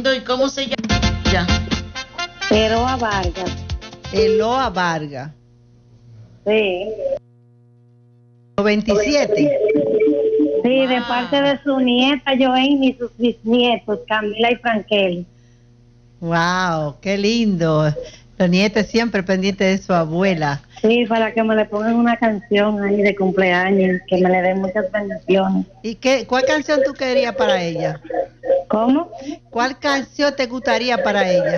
lindo. ¿Y cómo se llama? Eloa Vargas. Eloa Vargas. Sí. 27. Sí, de parte de su nieta Joanne y sus bisnietos, Camila y Frankel. Wow, qué lindo. Los nietos siempre pendientes de su abuela. Sí, para que me le pongan una canción ahí de cumpleaños, que me le den muchas bendiciones. ¿Y cuál canción tú querías para ella? ¿Cómo? ¿Cuál canción te gustaría para ella?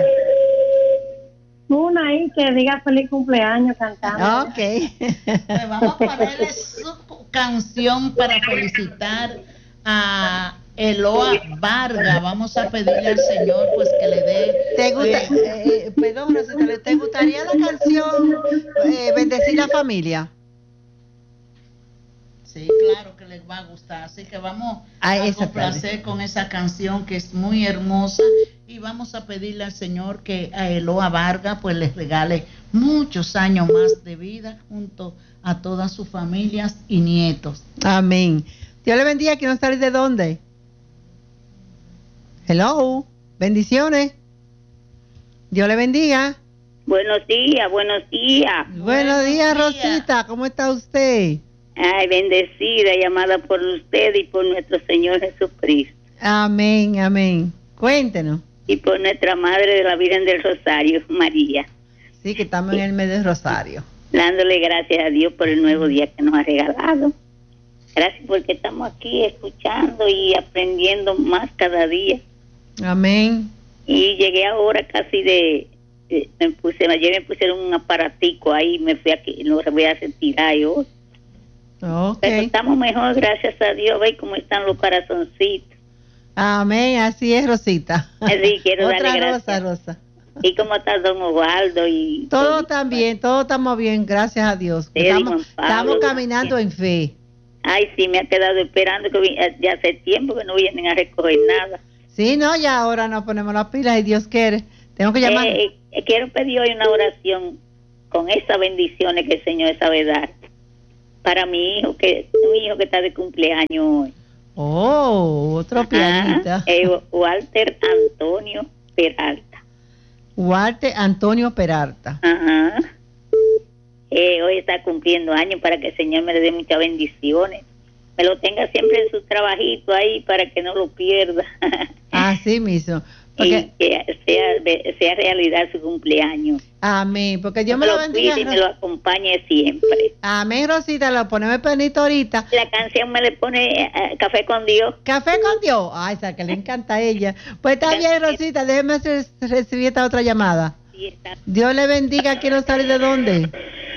Una ahí que diga feliz cumpleaños cantando. Ok. Pues vamos a ponerle su canción para felicitar a Eloa Vargas. Vamos a pedirle al Señor pues que le dé... Perdón, Rosita, ¿te gustaría la canción Bendecir la Familia? Sí, claro que les va a gustar, así que vamos a complacer con esa canción que es muy hermosa y vamos a pedirle al Señor que a Eloa Vargas pues les regale muchos años más de vida junto a todas sus familias y nietos. Amén. Dios le bendiga. ¿Quieren salir de dónde? Hello, bendiciones. Dios le bendiga. Buenos días, buenos días. Buenos días, Rosita, ¿cómo está usted? Ay, bendecida, llamada por usted y por nuestro Señor Jesucristo. Amén, amén. Cuéntenos. Y por nuestra Madre de la Virgen del Rosario, María. Sí, que estamos en el mes del Rosario. Dándole gracias a Dios por el nuevo día que nos ha regalado. Gracias porque estamos aquí escuchando y aprendiendo más cada día. Amén. Y llegué ahora casi ayer me pusieron un aparatico ahí, me fui aquí, lo voy a retirar yo. Okay. Pero estamos mejor, gracias a Dios. Ve cómo están los corazoncitos. Amén, así es, Rosita. Sí, quiero Otra darle gracias. Rosa. ¿Y cómo está don Osvaldo? Y todo también, todo estamos bien, gracias a Dios. Sí, Estamos Pablo, caminando en fe. Ay, sí, me ha quedado esperando que ya hace tiempo que no vienen a recoger nada. Sí, no, ya ahora nos ponemos las pilas y Dios quiere. Tengo que llamar. Quiero pedir hoy una oración con esas bendiciones que el Señor sabe dar para mi hijo, un hijo que está de cumpleaños hoy. Oh, otro pianista. Walter Antonio Peralta. Walter Antonio Peralta. Ajá. Hoy está cumpliendo años, para que el Señor me le dé muchas bendiciones. Me lo tenga siempre en su trabajito ahí para que no lo pierda. Así mismo. Porque... Y que sea realidad su cumpleaños. Amén, porque Dios me lo bendiga y me lo acompañe siempre. Amén, Rosita, lo ponemos penito ahorita. La canción me le pone Café con Dios. Café con Dios. Ay, esa que le encanta a ella. Pues está bien, Rosita, déjeme recibir esta otra llamada. Sí, está. Dios le bendiga. ¿Quiero salir de dónde?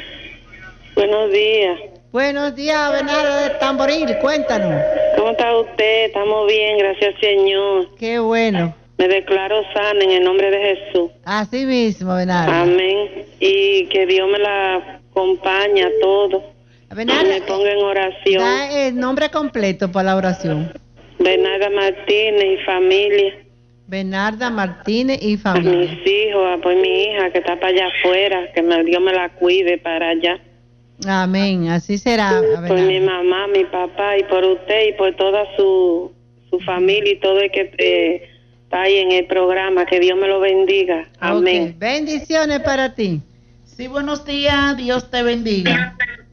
Buenos días. Buenos días, Bernardo de Tamboril, cuéntanos. ¿Cómo está usted? Estamos bien, gracias Señor. Qué bueno. Me declaro sana en el nombre de Jesús. Así mismo, Bernardo. Amén. Y que Dios me la acompañe a todo. Bernardo, me ponga en oración. Da el nombre completo para la oración. Bernarda Martínez y familia. Bernarda Martínez y familia. A mis hijos, pues mi hija que está para allá afuera, que Dios me la cuide para allá. Amén, así será. Por mi mamá, mi papá y por usted y por toda su familia y todo el que está ahí en el programa, que Dios me lo bendiga. Amén. Okay. Bendiciones para ti. Sí, buenos días, Dios te bendiga.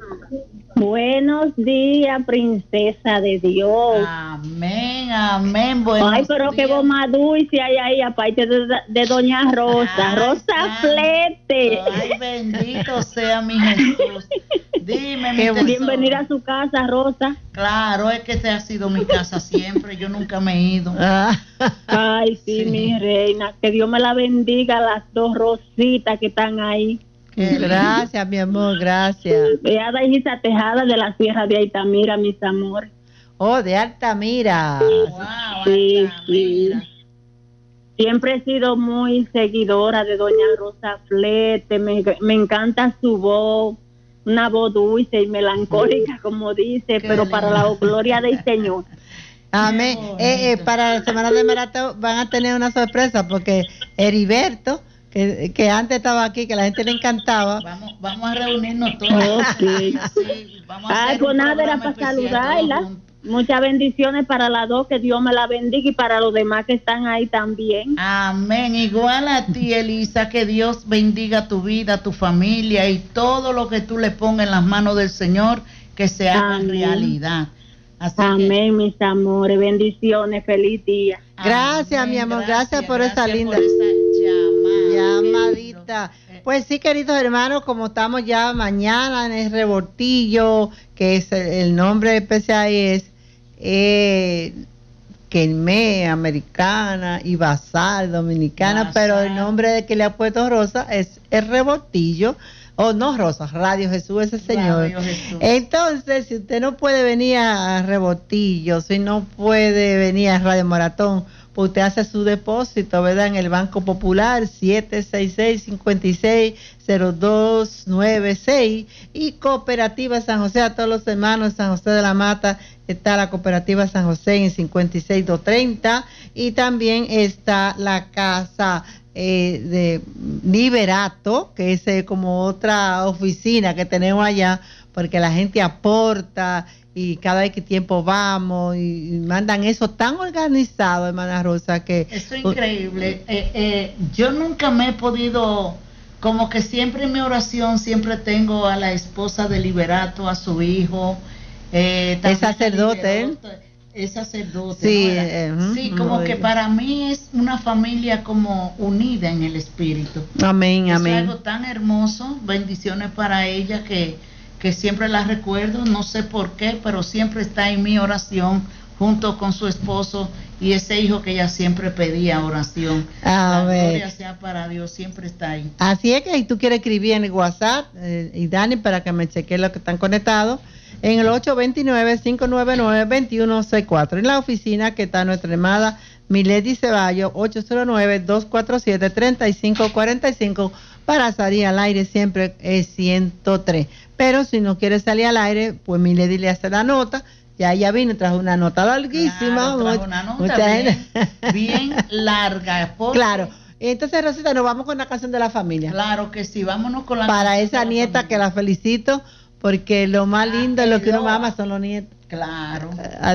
Buenos días, princesa de Dios. Amén, amén. Buenos Ay, pero días. qué voz más dulce hay ahí, aparte de doña Rosa. Rosa Flete. Ay, bendito sea mi Jesús. Dime, mi tesoro. Bienvenida a su casa, Rosa. Claro, es que esta ha sido mi casa siempre. Yo nunca me he ido. Ay, sí, mi reina. Que Dios me la bendiga, las dos Rositas que están ahí. Gracias, mi amor, gracias. Beata Isa Tejada de la Sierra de Altamira, mis amores. Oh, de Altamira. Wow, sí, Altamira. Sí. Siempre he sido muy seguidora de doña Rosa Flete. Me encanta su voz, una voz dulce y melancólica, como dice, pero para la gloria del Señor. Amén. Para la semana de maratón van a tener una sorpresa porque Heriberto, que antes estaba aquí, que la gente le encantaba. Vamos a reunirnos todos. Okay. Sí, vamos a hacer un nada, era programa para especial saludarla. Muchas bendiciones para las dos, que Dios me la bendiga, y para los demás que están ahí también. Amén. Igual a ti, Elisa, que Dios bendiga tu vida, tu familia y todo lo que tú le pongas en las manos del Señor, que se haga realidad. Así amén, mis amores, bendiciones, feliz día. Gracias, amén, mi amor, gracias por esa linda llamadita. Pues sí, queridos hermanos, como estamos ya mañana en el Revoltillo, que es el nombre especial es Quemé, americana, y Basal, dominicana, pero el nombre de que le ha puesto Rosa es el Revoltillo. No, Rosa, Radio Jesús es el Señor. Entonces, si usted no puede venir a Revoltillo, si no puede venir a Radio Maratón, pues usted hace su depósito, ¿verdad? En el Banco Popular, 766-560296, y Cooperativa San José, a todos los hermanos de San José de la Mata, está la Cooperativa San José en 56230, y también está la Casa de Liberato, que es como otra oficina que tenemos allá, porque la gente aporta y cada vez que tiempo vamos y mandan eso tan organizado, hermana Rosa, que eso es increíble. Yo nunca me he podido, como que siempre en mi oración siempre tengo a la esposa de Liberato, a su hijo, es sacerdote, es sacerdote. Sí, sí, como que para mí es una familia como unida en el espíritu. Amén, amén. Es algo tan hermoso. Bendiciones para ella, que siempre la recuerdo, no sé por qué, pero siempre está en mi oración junto con su esposo y ese hijo que ella siempre pedía oración. La gloria sea para Dios, siempre está ahí. Así es que si tú quieres escribir en el WhatsApp, y Dani, para que me chequee los que están conectados, en el 829-599-2164. En la oficina que está nuestra hermana Milady Ceballos, 809-247-3545, para salir al aire siempre es 103. Pero si no quiere salir al aire, pues Milady le hace la nota. Ya ella vino, trajo una nota larguísima. Claro, trajo una nota bien larga. Claro. Entonces, Rosita, nos vamos con la canción de la familia. Claro que sí, vámonos con la para canción esa nieta familia, que la felicito, porque lo más lindo, lo que uno ama son los nietos. Claro.